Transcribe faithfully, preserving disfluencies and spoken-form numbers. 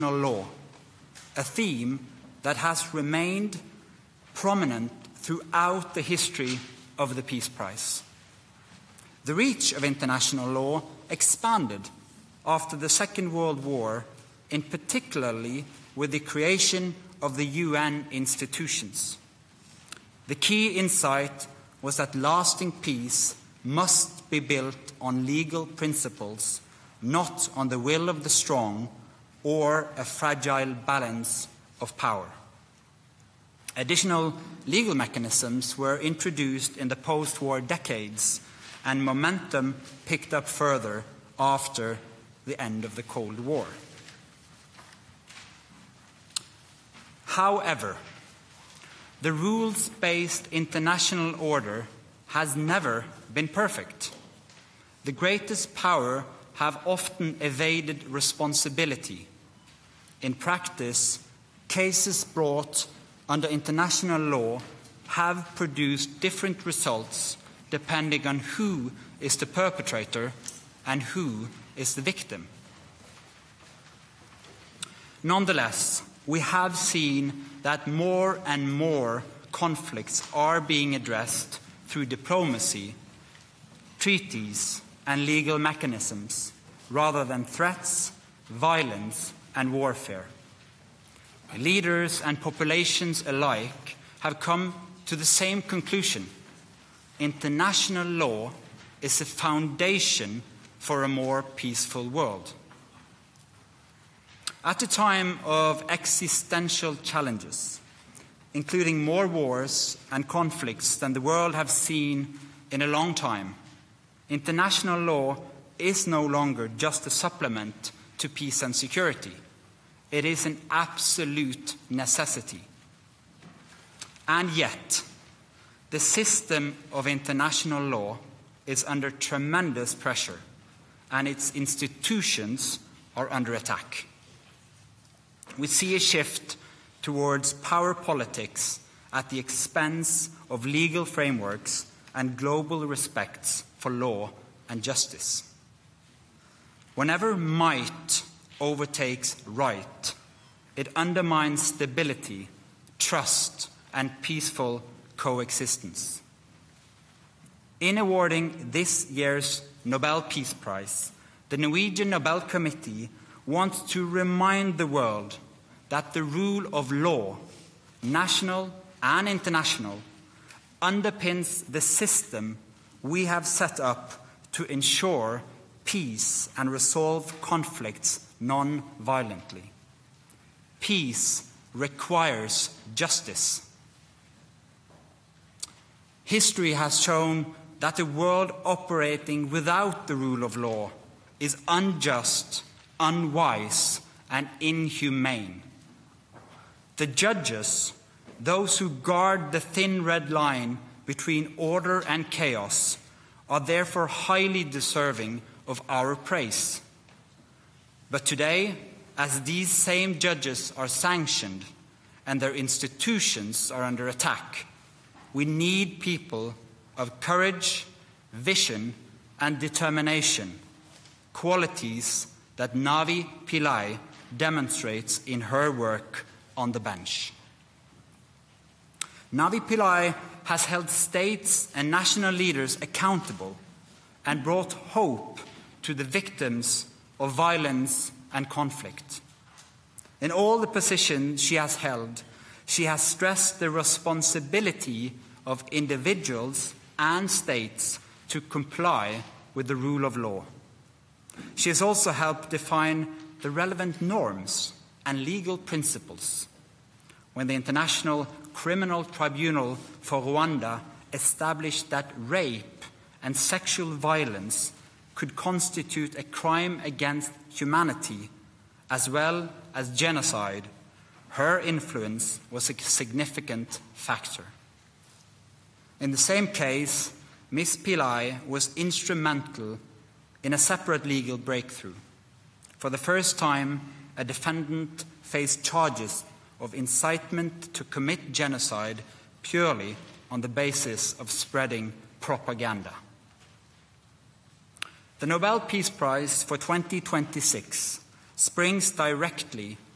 law, a theme that has remained prominent throughout the history of the Peace Prize. The reach of international law expanded after the Second World War, in particularly with the creation of the U N institutions. The key insight was that lasting peace must be built on legal principles, not on the will of the strong or a fragile balance of power. Additional legal mechanisms were introduced in the post-war decades, and momentum picked up further after the end of the Cold War. However, the rules-based international order has never been perfect. The greatest power have often evaded responsibility. In practice, cases brought under international law have produced different results depending on who is the perpetrator and who is the victim. Nonetheless, we have seen that more and more conflicts are being addressed through diplomacy, treaties, and legal mechanisms, rather than threats, violence, and warfare. Leaders and populations alike have come to the same conclusion. International law is the foundation for a more peaceful world. At a time of existential challenges, including more wars and conflicts than the world has seen in a long time, international law is no longer just a supplement to peace and security. It is an absolute necessity. And yet, the system of international law is under tremendous pressure, and its institutions are under attack. We see a shift towards power politics at the expense of legal frameworks and global respects for law and justice. Whenever might overtakes right, it undermines stability, trust, and peaceful coexistence. In awarding this year's Nobel Peace Prize, the Norwegian Nobel Committee wants to remind the world that the rule of law, national and international, underpins the system we have set up to ensure peace and resolve conflicts non-violently. Peace requires justice. History has shown that a world operating without the rule of law is unjust, unwise, and inhumane. The judges, those who guard the thin red line between order and chaos, are therefore highly deserving of our praise. But today, as these same judges are sanctioned and their institutions are under attack, we need people of courage, vision, and determination, qualities that Navi Pillay demonstrates in her work on the bench. Navi Pillay has held states and national leaders accountable and brought hope to the victims of violence and conflict. In all the positions she has held, she has stressed the responsibility of individuals and states to comply with the rule of law. She has also helped define the relevant norms and legal principles. When the International Criminal Tribunal for Rwanda established that rape and sexual violence could constitute a crime against humanity as well as genocide, her influence was a significant factor. In the same case, Miz Pillay was instrumental in a separate legal breakthrough. For the first time, a defendant faced charges of incitement to commit genocide purely on the basis of spreading propaganda. The Nobel Peace Prize for twenty twenty-six springs directly